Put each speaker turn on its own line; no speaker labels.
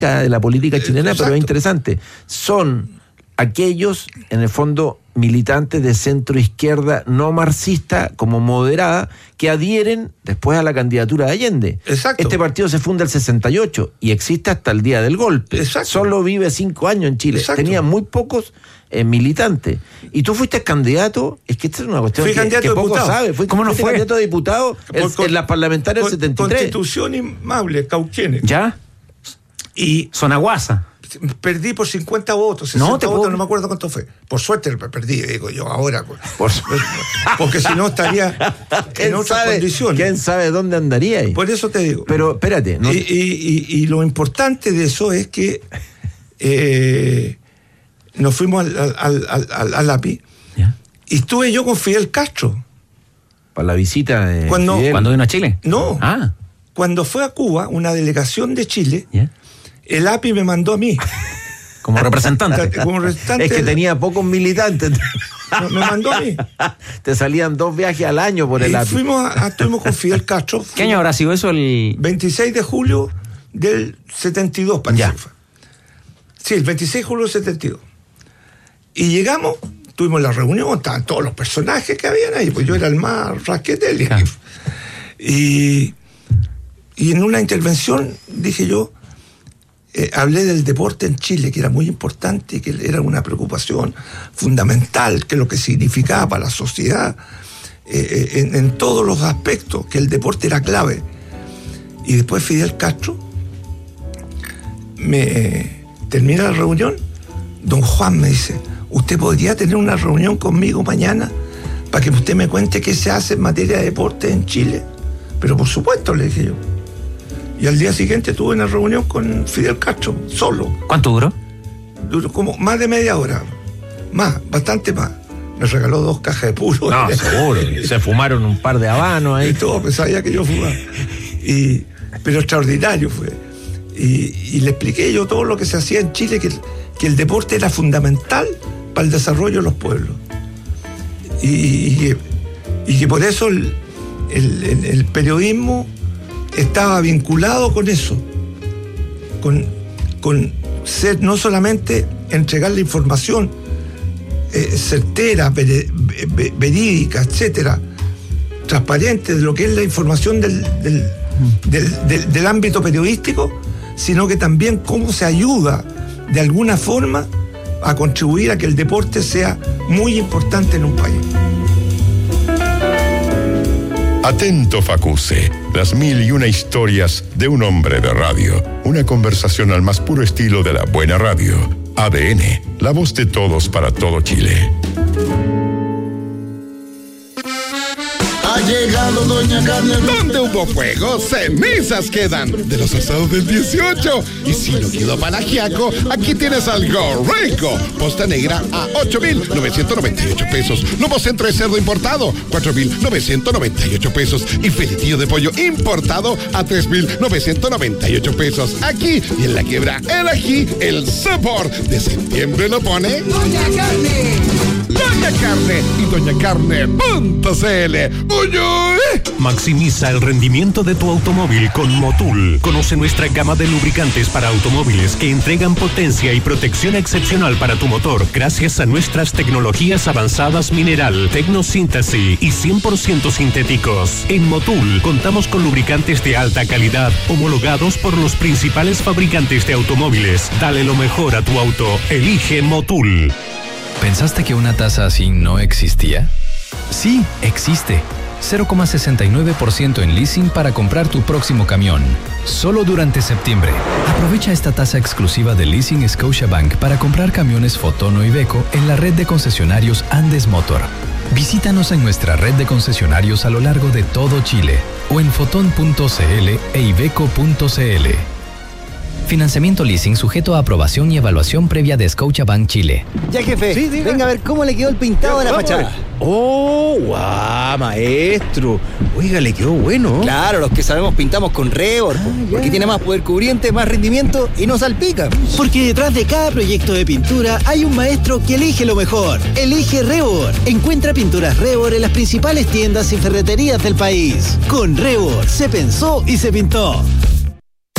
de la política chilena, pero es interesante. Son aquellos, en el fondo, militantes de centro izquierda no marxista, como moderada, que adhieren después a la candidatura de Allende.
Exacto.
Este partido se funda el 68 y existe hasta el día del golpe.
Exacto.
Solo vive 5 años en Chile.
Exacto.
Tenía muy pocos militantes. Y tú fuiste candidato, es que esta es una cuestión que poco sabe.
¿Cómo no fue?
Candidato a diputado en las parlamentarias del 73.
Constitución y Maule, Cauquenes.
¿Ya?
Y
Sonaguasa.
perdí por 50 votos, 60
No,
votos, no me acuerdo cuánto fue. Por suerte perdí, digo yo, ahora. Porque si no estaría en otras condiciones.
¿Quién sabe dónde andaría ahí?
Por eso te digo.
Pero espérate. ¿No?
Y lo importante de eso es que nos fuimos al API.
¿Ya?
Y estuve yo con Fidel Castro.
Para la visita de
Cuando-
Fidel.
¿Cuándo vino a Chile?
No.
Ah,
Cuando fue a Cuba, una delegación de Chile,
¿ya?
el API me mandó a mí.
Como representante.
Como representante.
Es que tenía pocos militantes.
Me mandó a mí.
Te salían 2 viajes al año por el
Y
API.
estuvimos con Fidel Castro.
¿Qué año habrá sido eso? El
26 de julio del 72, parece
Ya.
que fue. Sí, el 26 de julio del 72. Y llegamos, tuvimos la reunión, estaban todos los personajes que habían ahí, pues yo era el más rasquetel.
Claro.
Y en una intervención dije yo, hablé del deporte en Chile, que era muy importante, que era una preocupación fundamental, que lo que significaba para la sociedad, en todos los aspectos, que el deporte era clave. Y después Fidel Castro me termina la reunión, don Juan me dice, ¿usted podría tener una reunión conmigo mañana para que usted me cuente qué se hace en materia de deporte en Chile? Pero por supuesto, le dije yo. Y al día siguiente tuve una reunión con Fidel Castro, solo.
¿cuánto duró?
Duró como más de media hora. Bastante más. Me regaló 2 cajas de puro.
No, seguro. Se fumaron un par de habanos ahí.
Y todo, pues sabía que yo fumaba. Pero extraordinario fue. Y le expliqué yo todo lo que se hacía en Chile, que el deporte era fundamental para el desarrollo de los pueblos. Y que por eso el periodismo estaba vinculado con eso, con ser no solamente entregar la información certera, verídica, etcétera, transparente de lo que es la información del ámbito periodístico, sino que también cómo se ayuda de alguna forma a contribuir a que el deporte sea muy importante en un país.
Atento Facuse, las 1001 historias de un hombre de radio. Una conversación al más puro estilo de la buena radio. ADN, la voz de todos para todo Chile.
Ha llegado Doña Carne. Donde hubo fuego, cenizas quedan. De los asados del 18. Y si no quedó palagiaco, aquí tienes algo rico. Posta negra a 8,998 pesos. Lomo centro de cerdo importado, 4,998 pesos. Y filetillo de pollo importado a 3,998 pesos. Aquí y en la quiebra el ají, el sabor de septiembre lo pone
Doña Carne.
Doña Carne y doñacarne.cl. ¡Uy, uy!
Maximiza el rendimiento de tu automóvil con Motul. Conoce nuestra gama de lubricantes para automóviles que entregan potencia y protección excepcional para tu motor gracias a nuestras tecnologías avanzadas mineral, tecnosíntesis y 100% sintéticos. En Motul contamos con lubricantes de alta calidad homologados por los principales fabricantes de automóviles. Dale lo mejor a tu auto. Elige Motul.
¿Pensaste que una tasa así no existía? Sí, existe. 0,69% en leasing para comprar tu próximo camión. Solo durante septiembre. Aprovecha esta tasa exclusiva de leasing Scotiabank para comprar camiones Fotono y Iveco en la red de concesionarios Andes Motor. Visítanos en nuestra red de concesionarios a lo largo de todo Chile o en foton.cl e iveco.cl. Financiamiento leasing sujeto a aprobación y evaluación previa de Scotiabank Chile.
Ya, jefe,
Sí, diga.
venga a ver cómo le quedó el pintado de la
Vamos a ver.
fachada.
¡Oh, guau, maestro! Oiga, le quedó bueno.
Claro, los que sabemos pintamos con Rebor, porque tiene más poder cubriente, más rendimiento y no salpica. Porque detrás de cada proyecto de pintura hay un maestro que elige lo mejor. Elige Rebor. Encuentra pinturas Rebor en las principales tiendas y ferreterías del país. Con Rebor se pensó y se pintó.